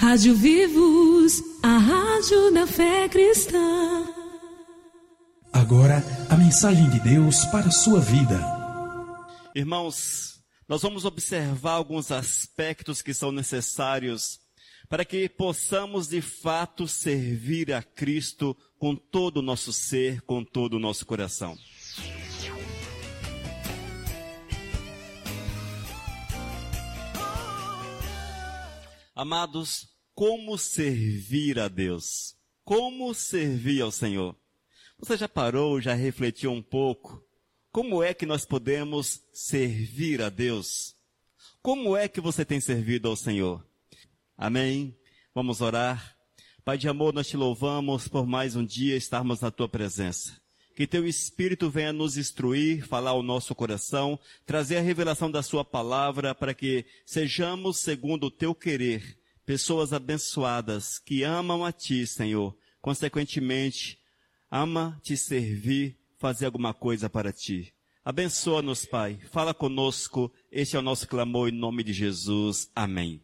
Rádio Vivos, a rádio da fé cristã. Agora, a mensagem de Deus para a sua vida. Irmãos, nós vamos observar alguns aspectos que são necessários para que possamos de fato servir a Cristo com todo o nosso ser, com todo o nosso coração. Amados, como servir a Deus? Como servir ao Senhor? Você já parou, já refletiu um pouco? Como é que nós podemos servir a Deus? Como é que você tem servido ao Senhor? Amém? Vamos orar. Pai de amor, nós te louvamos por mais um dia estarmos na tua presença. Que teu Espírito venha nos instruir, falar ao nosso coração, trazer a revelação da sua palavra para que sejamos, segundo o teu querer, pessoas abençoadas que amam a ti, Senhor. Consequentemente, ama te servir, fazer alguma coisa para ti. Abençoa-nos, Pai. Fala conosco. Este é o nosso clamor em nome de Jesus. Amém.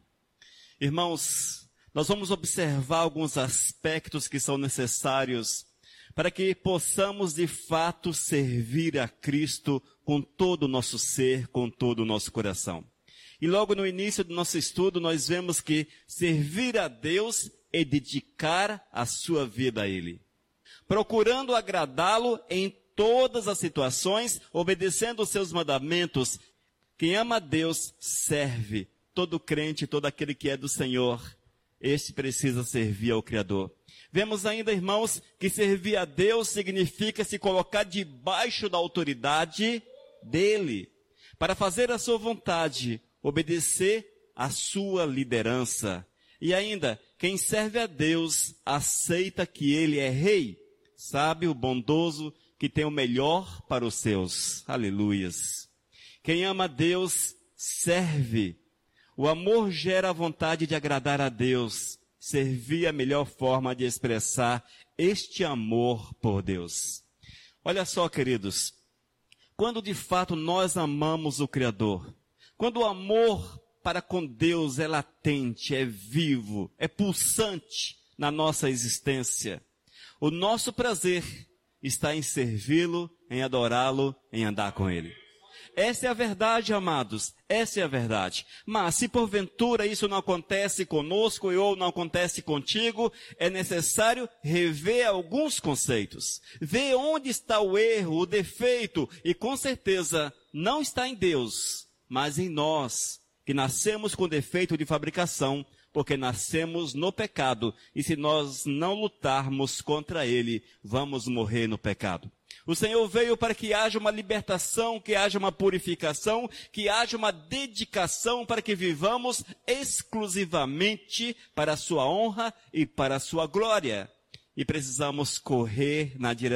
Irmãos, nós vamos observar alguns aspectos que são necessários para que possamos de fato servir a Cristo com todo o nosso ser, com todo o nosso coração. E logo no início do nosso estudo nós vemos que servir a Deus é dedicar a sua vida a Ele, procurando agradá-lo em todas as situações, obedecendo os seus mandamentos. Quem ama a Deus serve. Todo crente, todo aquele que é do Senhor, este precisa servir ao Criador. Vemos ainda, irmãos, que servir a Deus significa se colocar debaixo da autoridade dEle, para fazer a sua vontade, obedecer a sua liderança. E ainda, quem serve a Deus aceita que Ele é Rei, sábio, bondoso, que tem o melhor para os seus. Aleluias. Quem ama a Deus serve. O amor gera a vontade de agradar a Deus. Servir a melhor forma de expressar este amor por Deus. Olha só, queridos, quando de fato nós amamos o Criador, quando o amor para com Deus é latente, é vivo, é pulsante na nossa existência, o nosso prazer está em servi-lo, em adorá-lo, em andar com Ele. Essa é a verdade, amados, essa é a verdade. Mas se porventura isso não acontece conosco ou não acontece contigo, é necessário rever alguns conceitos. Ver onde está o erro, o defeito, e com certeza não está em Deus, mas em nós, que nascemos com defeito de fabricação, porque nascemos no pecado, e se nós não lutarmos contra ele, vamos morrer no pecado. O Senhor veio para que haja uma libertação, que haja uma purificação, que haja uma dedicação para que vivamos exclusivamente para a sua honra e para a sua glória. E precisamos correr na direção